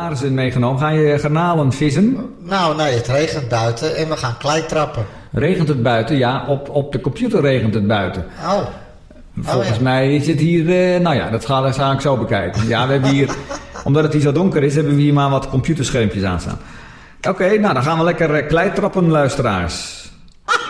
Laarzen meegenomen. Ga je garnalen vissen? Nou, nee, het regent buiten en we gaan klei trappen. Regent het buiten? Ja, op de computer regent het buiten. Oh. Volgens mij is het hier... nou ja, dat ga ik zo bekijken. Ja, we hebben hier... Omdat het hier zo donker is, hebben we hier maar wat computerschermpjes aanstaan. Oké, nou dan gaan we lekker klei trappen, luisteraars.